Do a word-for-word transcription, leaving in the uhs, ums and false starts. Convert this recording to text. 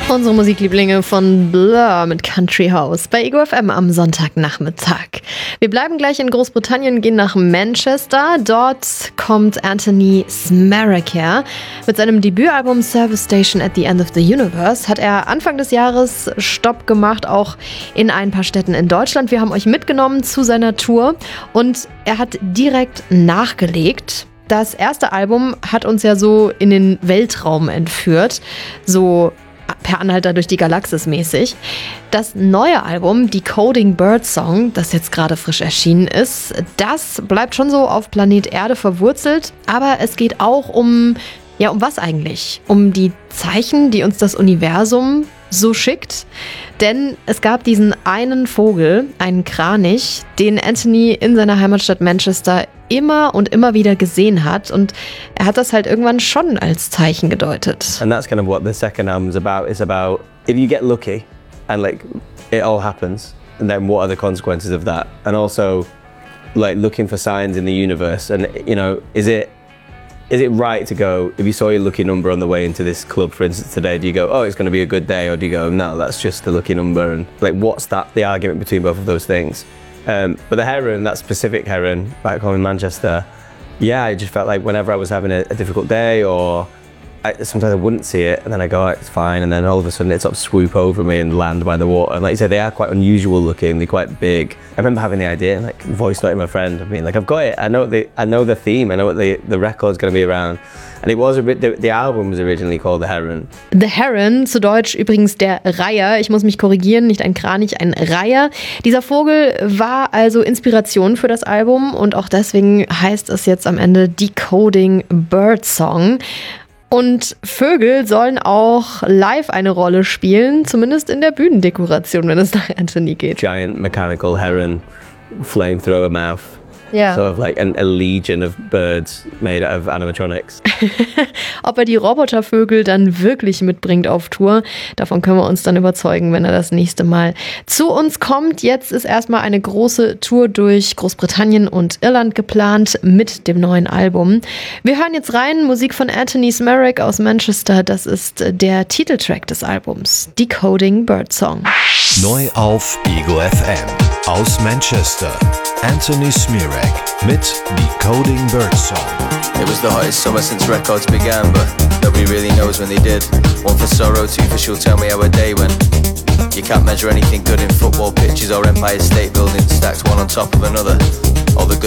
Unsere Musiklieblinge von Blur mit Country House bei Ego F M am Sonntagnachmittag. Wir bleiben gleich in Großbritannien, gehen nach Manchester. Dort kommt Anthony Smerek her. Mit seinem Debütalbum Service Station at the End of the Universe hat er Anfang des Jahres Stopp gemacht, auch in ein paar Städten in Deutschland. Wir haben euch mitgenommen zu seiner Tour und er hat direkt nachgelegt. Das erste Album hat uns ja so in den Weltraum entführt, so per Anhalter durch die Galaxis mäßig. Das neue Album, Decoding Birdsong, das jetzt gerade frisch erschienen ist, das bleibt schon so auf Planet Erde verwurzelt, aber es geht auch um, ja, um was eigentlich? Um die Zeichen, die uns das Universum so schickt. Denn es gab diesen einen Vogel, einen Kranich, den Anthony in seiner Heimatstadt Manchester immer und immer wieder gesehen hat. Und er hat das halt irgendwann schon als Zeichen gedeutet. And that's kind of what the second album is about. It's about if you get lucky and like it all happens, and then what are the consequences of that? And also like looking for signs in the universe. And you know, is it Is it right to go, if you saw your lucky number on the way into this club, for instance, today, do you go, oh, it's going to be a good day? Or do you go, no, that's just the lucky number? And like, what's that, the argument between both of those things? Um, but the heron, that specific heron back home in Manchester, yeah, I just felt like whenever I was having a, a difficult day or I, sometimes I wouldn't see it and then I go, oh, it's fine. And then all of a sudden it sort of swoop over me and land by the water. And like you said, they are quite unusual looking, they're quite big. I remember having the idea and like voice noting my friend, I mean, like, I've got it, I know the, I know the theme, I know what the, the record's going to be around. And it was a bit, the, the album was originally called The Heron. The Heron, zu Deutsch übrigens der Reiher. Ich muss mich korrigieren, nicht ein Kranich, ein Reiher. Dieser Vogel war also Inspiration für das Album und auch deswegen heißt es jetzt am Ende Decoding Birdsong. Und Vögel sollen auch live eine Rolle spielen, zumindest in der Bühnendekoration, wenn es nach Anthony geht. Giant mechanical heron, flamethrower mouth. Ja. Sort of like an, a legion of birds made out of animatronics. Ob er die Robotervögel dann wirklich mitbringt auf Tour, davon können wir uns dann überzeugen, wenn er das nächste Mal zu uns kommt. Jetzt ist erstmal eine große Tour durch Großbritannien und Irland geplant mit dem neuen Album. Wir hören jetzt rein, Musik von Anthony Smerek aus Manchester. Das ist der Titeltrack des Albums, Decoding Birdsong. Neu auf Ego F M. Aus Manchester, Anthony Smerek mit Decoding Birdsong. It was the hottest summer since records began, but nobody really knows when they did. One for sorrow, two for she'll tell me how a day went. You can't measure anything good in football pitches or Empire State Buildings stacked one on top of another. All the good